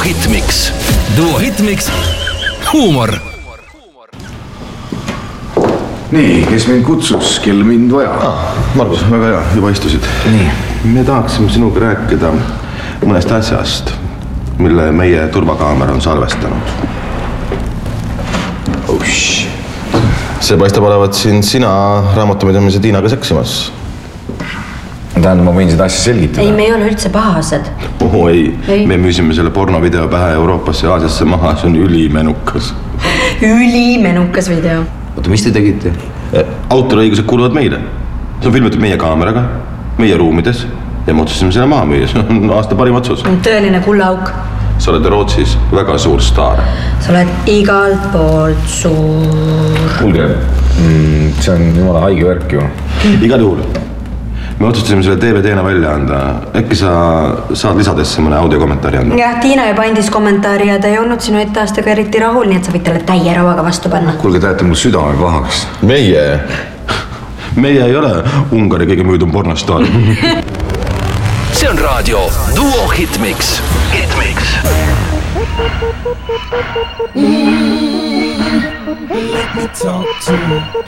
Hitmix. Duo Hitmix. Huumor. Nii, kes mind kutsus, kel mind vaja? Margus, väga hea, juba istusid. Nii. Me tahaksime sinuga rääkida mõnest asjast, mille meie turvakaamera on salvestanud. See paistab olevat siin sina raamatupidamise Tiinaga seksimas. Tähendab, ma võin seda asja selgitada. Ei, me ei ole üldse pahased. Ei. Me müüsime selle pornovideo pähe Euroopasse ja Aasiasse maha, see on ülimenukas. Ülimenukas video. Oota, mis te tegite? Autoriõigused kuuluvad meile. See on filmitud meie kaameraga, meie ruumides ja me otsustasime selle maha müüa. See on aasta parim otsus. Tõeline kullaauk. Sa oled Rootsis väga suur staar. Sa oled igalt poolt suur. Kuulge, see on jumala haige värk ju. Igal juhul. Me otsustasime selle DVD-na välja anda. Äkki sa saad lisadesse mõne audiokommentaari anda? Jah, Tiina juba andis kommentaari ja ta ei olnud sinu etteaastega eriti rahul, nii et sa võid talle täie ravaga vastu panna. Kuulge, tähete mul südame pahaks. Meie ei ole Ungari kõige müüdum pornostaar. See on raadio Duo Hitmix. Hitmix. Let me talk to you.